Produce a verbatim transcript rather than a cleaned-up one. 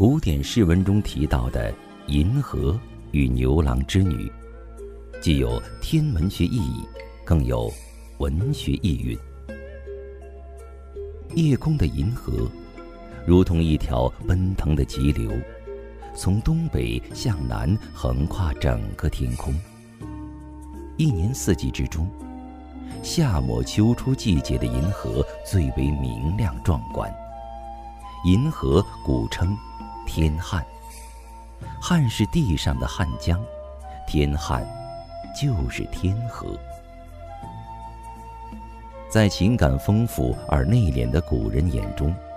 古典诗文中提到的银河与牛郎织女，既有天文学意义，更有文学意蕴。夜空的银河如同一条奔腾的急流，从东北向南横跨整个天空。一年四季之中，夏末秋初季节的银河最为明亮壮观。银河古称天汉，汉是地上的汉江，天汉就是天河。在情感丰富而内敛的古人眼中，